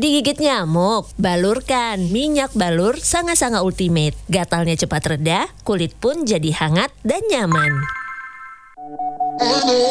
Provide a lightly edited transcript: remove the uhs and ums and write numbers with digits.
Digigit nyamuk, balurkan minyak balur Sanga-Sanga Ultimate. Gatalnya cepat reda, kulit pun jadi hangat dan nyaman.